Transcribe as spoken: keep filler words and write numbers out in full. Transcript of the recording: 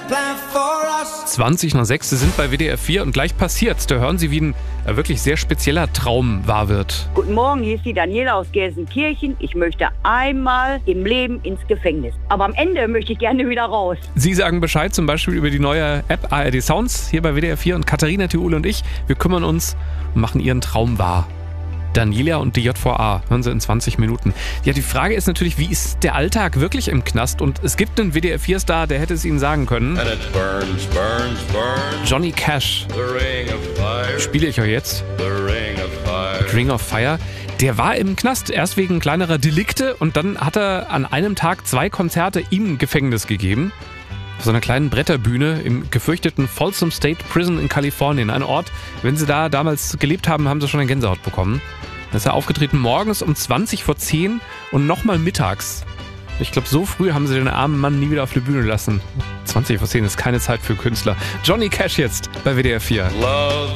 zwanzig nach sechs, Sie sind bei W D R vier und gleich passiert's. Da hören Sie, wie ein äh, wirklich sehr spezieller Traum wahr wird. Guten Morgen, hier ist die Daniela aus Gelsenkirchen. Ich möchte einmal im Leben ins Gefängnis. Aber am Ende möchte ich gerne wieder raus. Sie sagen Bescheid, zum Beispiel über die neue App A R D Sounds hier bei W D R vier und Katharina Thiul und ich, wir kümmern uns und machen Ihren Traum wahr. Daniela und die J V A hören Sie in zwanzig Minuten. Ja, die Frage ist natürlich, wie ist der Alltag wirklich im Knast? Und es gibt einen W D R vier Star, der hätte es Ihnen sagen können. And it burns, burns, burns. Johnny Cash. The ring of fire. Spiele ich euch jetzt. The ring of fire. Ring of Fire. Der war im Knast, erst wegen kleinerer Delikte und dann hat er an einem Tag zwei Konzerte im Gefängnis gegeben. Auf so einer kleinen Bretterbühne im gefürchteten Folsom State Prison in Kalifornien. Ein Ort, wenn Sie da damals gelebt haben, haben Sie schon eine Gänsehaut bekommen. Da ist er aufgetreten morgens um zwanzig vor zehn und nochmal mittags. Ich glaube, so früh haben sie den armen Mann nie wieder auf die Bühne lassen. zwanzig vor zehn ist keine Zeit für Künstler. Johnny Cash jetzt bei W D R vier. Love.